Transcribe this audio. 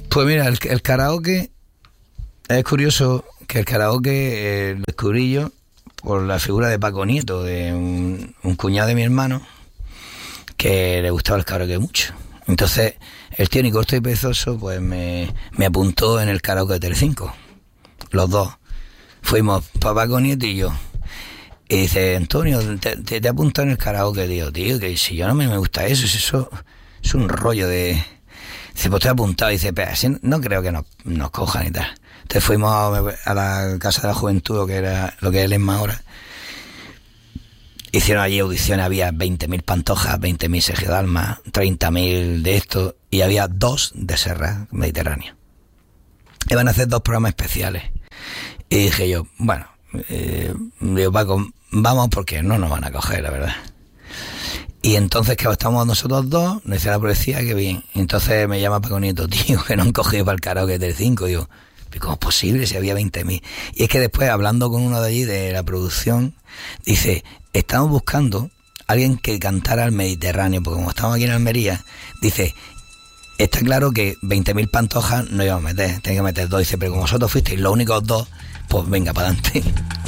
Pues mira, el karaoke, es curioso que el karaoke descubrí yo por la figura de Paco Nieto, de un cuñado de mi hermano, que le gustaba el karaoke mucho. Entonces, el tío ni corto y perezoso, pues me apuntó en el karaoke de Telecinco. Los dos. Fuimos Paco Nieto y yo. Y dice, Antonio, te apunto en el karaoke. Digo, tío, que si yo no me gusta eso es un rollo de... Dice, pues te he apuntado. Dice, pero así no creo que nos cojan y tal. Entonces fuimos a la Casa de la Juventud, lo que era lo que es el ESMA ahora. Hicieron allí audiciones, había 20.000 Pantojas, 20.000 Sergio Dalma, 30.000 de esto, y había 2 de Serrat Mediterráneo. Iban a hacer 2 programas especiales. Y dije yo, bueno, digo, Paco, vamos porque no nos van a coger, la verdad. Y entonces, que estamos nosotros dos, nos dice la policía, que bien. Y entonces me llama Paco Nieto, tío, que no han cogido para el karaoke del 5. Digo, ¿cómo es posible si había 20.000? Y es que después, hablando con uno de allí, de la producción, dice, estamos buscando a alguien que cantara al Mediterráneo, porque como estamos aquí en Almería, dice, está claro que 20.000 Pantojas no íbamos a meter, tenía que meter 2. Dice, pero como vosotros fuisteis los únicos 2, pues venga, para adelante.